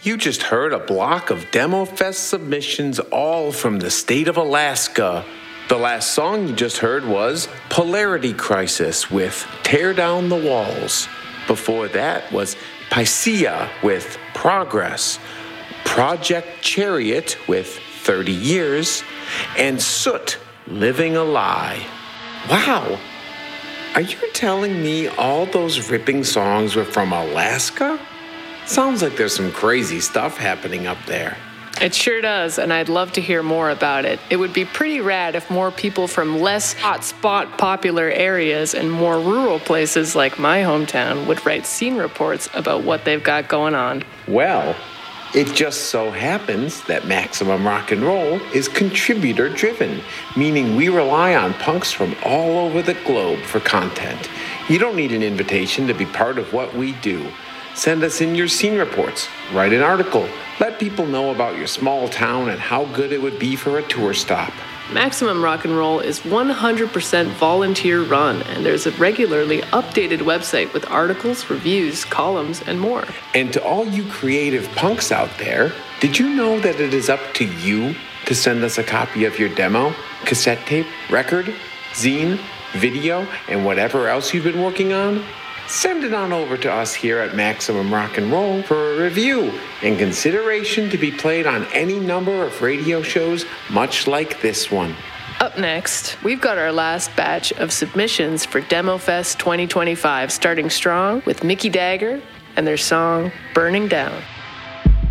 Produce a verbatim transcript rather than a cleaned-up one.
You just heard a block of DemoFest submissions, all from the state of Alaska. The last song you just heard was Polarity Crisis with Tear Down the Walls. Before that was Pycia with Progress, Project Chariot with thirty years, and Soot, Living a Lie. Wow! Are you telling me all those ripping songs were from Alaska? Sounds like there's some crazy stuff happening up there. It sure does, and I'd love to hear more about it. It would be pretty rad if more people from less hotspot popular areas and more rural places like my hometown would write scene reports about what they've got going on. Well, it just so happens that Maximum Rock and Roll is contributor-driven, meaning we rely on punks from all over the globe for content. You don't need an invitation to be part of what we do. Send us in your scene reports, write an article, let people know about your small town and how good it would be for a tour stop. Maximum Rock and Roll is one hundred percent volunteer run, and there's a regularly updated website with articles, reviews, columns, and more. And to all you creative punks out there, did you know that it is up to you to send us a copy of your demo, cassette tape, record, zine, video, and whatever else you've been working on? Send it on over to us here at Maximum Rock and Roll for a review and consideration to be played on any number of radio shows much like this one. Up next, we've got our last batch of submissions for DemoFest twenty twenty-five, starting strong with Mickey Dagger and their song Burning Down.